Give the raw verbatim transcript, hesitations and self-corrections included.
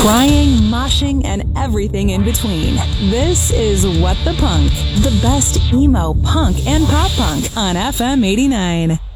crying, moshing, and everything in between. This is What the Punk, the best emo, punk, and pop punk on F M eighty-nine.